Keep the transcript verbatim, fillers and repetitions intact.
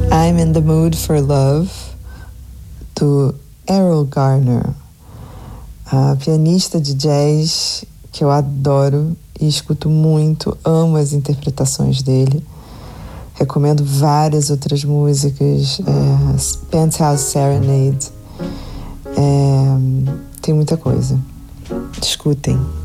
I'm in the Mood for Love, do Errol Garner, a pianista de jazz que eu adoro e escuto muito, amo as interpretações dele. Recomendo várias outras músicas, é, Penthouse Serenade, é, tem muita coisa. Escutem.